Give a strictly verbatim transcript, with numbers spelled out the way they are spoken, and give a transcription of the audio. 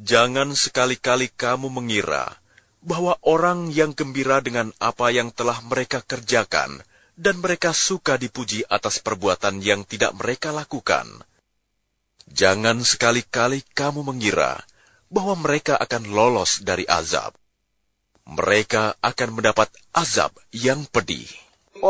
Jangan sekali-kali kamu mengira bahwa orang yang gembira dengan apa yang telah mereka kerjakan dan mereka suka dipuji atas perbuatan yang tidak mereka lakukan. Jangan sekali-kali kamu mengira bahwa mereka akan lolos dari azab. Mereka akan mendapat azab yang pedih.